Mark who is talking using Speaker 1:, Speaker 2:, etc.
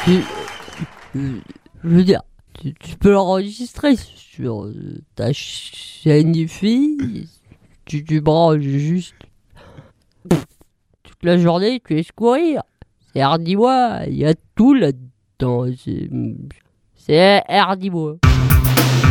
Speaker 1: Tu- Je veux dire, tu peux l'enregistrer sur ta chaîne IFI. Tu branches juste toute la journée, tu laisses courir. C'est Hardy Bois, il y a tout là-dedans. C'est Hardy Bois.